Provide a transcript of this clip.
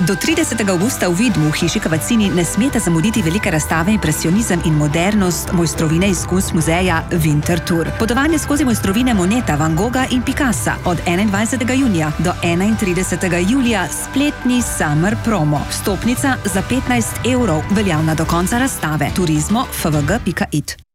Do 30. avgusta v Vidmu v hiši Cavazzini ne smete zamuditi velike razstave Impresionizem in modernost mojstrovine iz Kunst muzeja Winter Tour. Potovanje skozi mojstrovine Moneta, Van Gogha in Picassa od 21. junija do 31. julija spletni Summer Promo. Vstopnica za 15 € veljavna do konca razstave. Turizmo.fvg.it